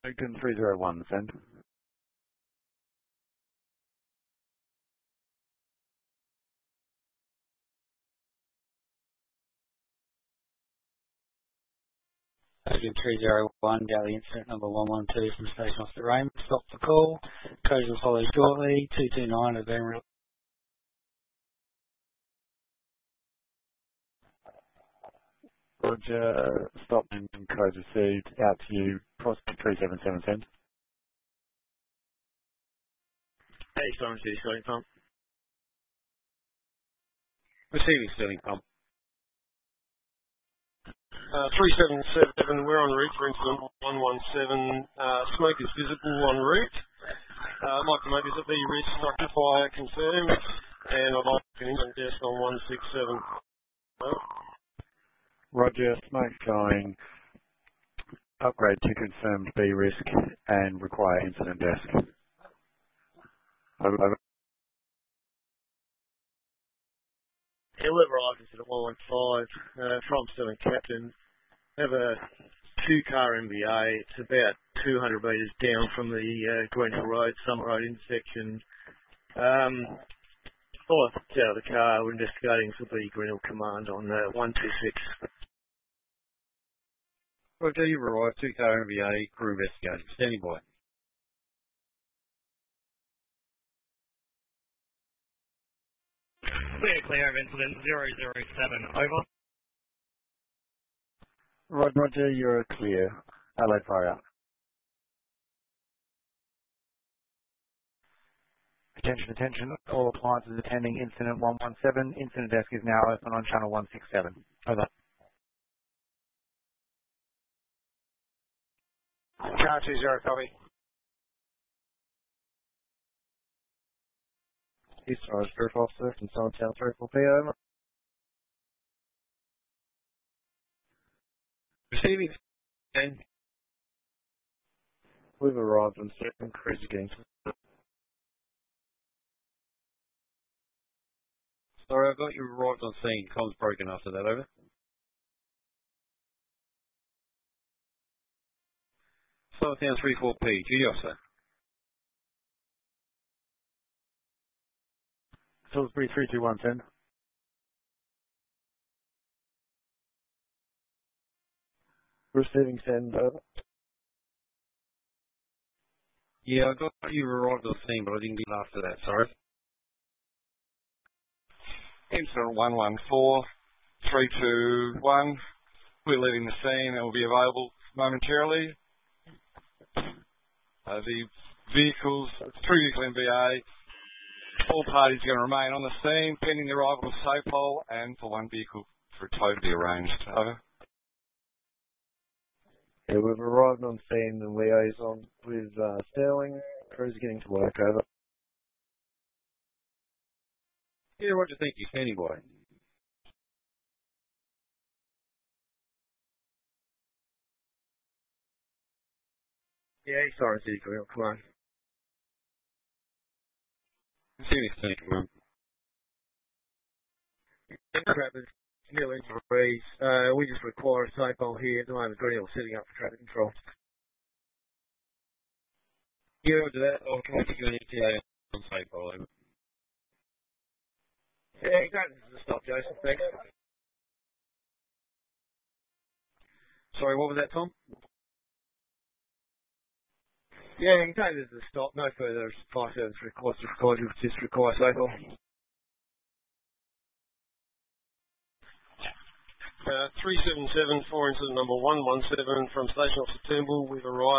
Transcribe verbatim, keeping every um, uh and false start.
Open three zero one, send. Agent three zero one, Daily Incident number one one two from Station Officer Raymond. Stop the call. Code will follow shortly. two two nine have been released. Roger, stop and code received. Out to you. Prospect three seven seven, send. Hey, Storm City Sterling Pump. Receiving Sterling Pump. Uh, three seven seven, we're en route for incident one one seven. Uh, smoke is visible en route. Uh, I'd like to make this a B risk structure fire confirmed, and I'd like an incident desk on one six seven. Oh. Roger, smoke showing. Upgrade to confirmed B risk and require incident desk. Over, over. Yeah, we've arrived at one one five uh, from seven Captain. Have a two-car M B A. It's about two hundred metres down from the uh, Greenhill Road, Summit Road intersection. Um, all I out of the car, we're investigating for the Greenhill Command on uh, one two six. Roger, you've arrived. Two-car M V A, crew investigating. Standing by. Clear, clear of incident zero zero seven, over. Rod, Roger, you're clear. Allied fire out. Attention, attention. All appliances attending incident one one seven. Incident desk is now open on channel one six seven. Over. Car two zero, copy. East Side Sheriff Officer from South Town three four P, over. Receiving. And We've arrived on second cruise again. sorry, I've got you arrived on scene. Comms broken after that, over. Southtown three four P, G officer. Salisbury three two one, send. Receiving send, over. Yeah, I got you arrived on scene, but I didn't get after that, sorry. Incident one one four, three two one. We're leaving the scene and will be available momentarily. Uh, the vehicles, three vehicle M V A, all parties are going to remain on the scene pending the arrival of SOPOL and for one vehicle for a tow to be arranged. Over. Yeah, we've arrived on scene and liaison with uh, Sterling. Crew's getting to work, over. Yeah, Roger, thank you. Standing by. Yeah, sorry, City Greenhill, come on. Receiving Sterling Pump. Traffic, nil injuries. Uh, we just require a SOPOL here at the moment. Greenhill setting up for traffic control. Yeah, Roger that. I'll try to get an E T A on SOPOL, over. Yeah, exactly. This is a stop, Joseph. Thanks. Sorry, what was that, Tom? Yeah, you can take this as a stop. No further supply service request required. We just require SOPOL. Uh, three seven seven, four incident number one one seven from Station Officer Turnbull. We've arrived.